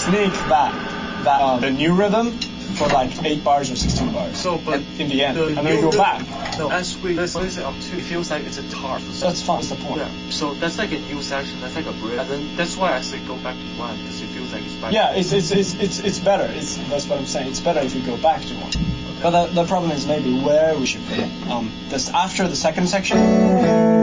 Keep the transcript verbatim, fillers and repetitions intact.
sneak that that uh, the new rhythm for like eight bars or sixteen bars. So, but in the end, the and then you go back. No, as we listen it up to, it feels like it's a guitar. That's fun. That's the point. Yeah. So that's like a new section. That's like a bridge. And then that's why I say go back to one because it feels like it's back. Yeah, it's it's it's it's, it's better. It's that's what I'm saying. It's better if you go back to one. Okay. But the, the problem is maybe where we should put it. Um, this after the second section.